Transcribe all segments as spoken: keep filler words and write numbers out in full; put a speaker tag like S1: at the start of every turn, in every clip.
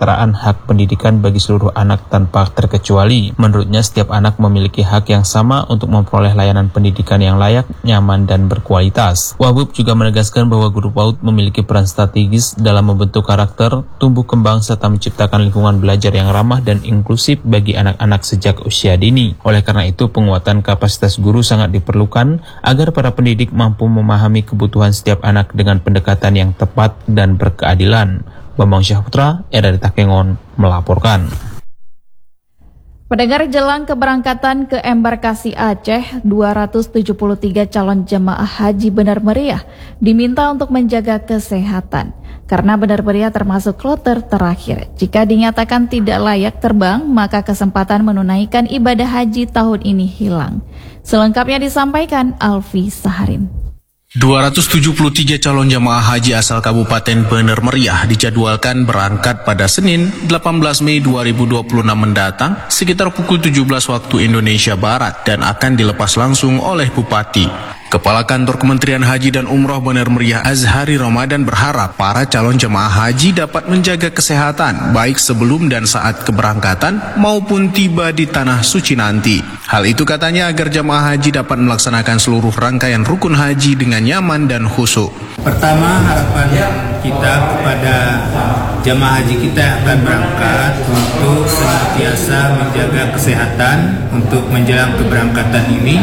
S1: kesetaraan hak pendidikan bagi seluruh anak tanpa terkecuali. Menurutnya, setiap anak memiliki hak yang sama untuk memperoleh layanan pendidikan yang layak, nyaman, dan berkualitas. Wahbub juga menegaskan bahwa guru PAUD memiliki peran strategis dalam membentuk karakter, tumbuh kembang, serta menciptakan lingkungan belajar yang ramah dan inklusif bagi anak-anak sejak usia dini. Oleh karena itu, penguatan kapasitas guru sangat diperlukan agar para pendidik mampu memahami kebutuhan setiap anak dengan pendekatan yang tepat dan berkeadilan. Bambang Syahputra, R R I Takengon, melaporkan.
S2: Pendengar, jelang keberangkatan ke embarkasi Aceh, dua ratus tujuh puluh tiga calon jemaah haji Benar Meriah diminta untuk menjaga kesehatan. Karena Benar Meriah termasuk kloter terakhir. Jika dinyatakan tidak layak terbang, maka kesempatan menunaikan ibadah haji tahun ini hilang. Selengkapnya disampaikan Alfi Saharin.
S3: dua ratus tujuh puluh tiga calon jamaah haji asal Kabupaten Benar Meriah dijadwalkan berangkat pada Senin delapan belas Mei dua ribu dua puluh enam mendatang sekitar pukul tujuh belas waktu Indonesia Barat dan akan dilepas langsung oleh Bupati. Kepala Kantor Kementerian Haji dan Umroh Benar Meriah Azhari Ramadan berharap para calon jemaah haji dapat menjaga kesehatan baik sebelum dan saat keberangkatan maupun tiba di Tanah Suci nanti. Hal itu katanya agar jemaah haji dapat melaksanakan seluruh rangkaian rukun haji dengan nyaman dan khusyuk.
S4: Pertama, harapan kita kepada jemaah haji kita yang akan berangkat untuk senantiasa menjaga kesehatan untuk menjelang keberangkatan ini.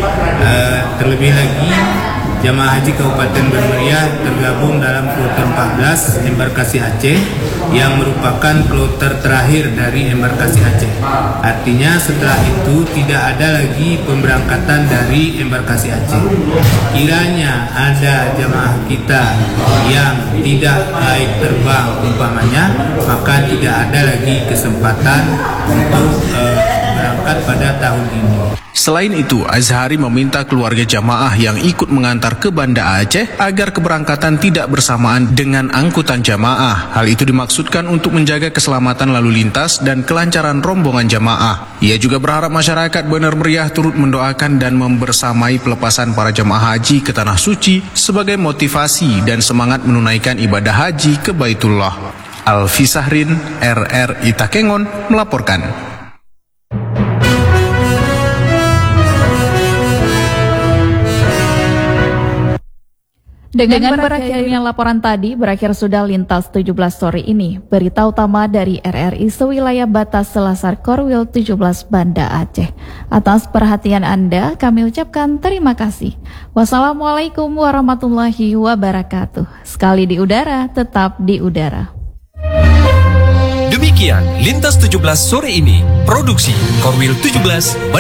S4: Uh, terlebih lagi, jemaah haji Kabupaten Benar Meriah tergabung dalam kloter empat belas embarkasi Aceh yang merupakan kloter terakhir dari embarkasi Aceh. Artinya setelah itu tidak ada lagi pemberangkatan dari embarkasi Aceh. Kiranya ada jemaah kita yang tidak layak terbang umpamanya, maka tidak ada lagi kesempatan untuk uh, berangkat pada tahun ini.
S3: Selain itu, Azhari meminta keluarga jamaah yang ikut mengantar ke Banda Aceh agar keberangkatan tidak bersamaan dengan angkutan jamaah. Hal itu dimaksudkan untuk menjaga keselamatan lalu lintas dan kelancaran rombongan jamaah. Ia juga berharap masyarakat Benar Meriah turut mendoakan dan membersamai pelepasan para jamaah haji ke Tanah Suci sebagai motivasi dan semangat menunaikan ibadah haji ke Baitullah. Alfi Sahrin, R R I Takengon, melaporkan.
S2: Dengan, Dengan berakhirnya laporan tadi, berakhir sudah Lintas tujuh belas sore ini. Berita utama dari R R I sewilayah batas Selasar Korwil tujuh belas Banda Aceh. Atas perhatian Anda, kami ucapkan terima kasih. Wassalamualaikum warahmatullahi wabarakatuh. Sekali di udara, tetap di udara.
S5: Demikian Lintas tujuh belas sore ini. Produksi Korwil tujuh belas Banda